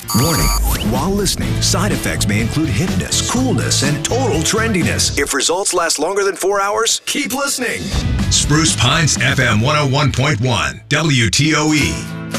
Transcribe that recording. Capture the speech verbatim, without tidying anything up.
Warning. While listening, side effects may include hippness, coolness, and total trendiness. If results last longer than four hours, keep listening. Spruce Pines F M one oh one point one, W T O E.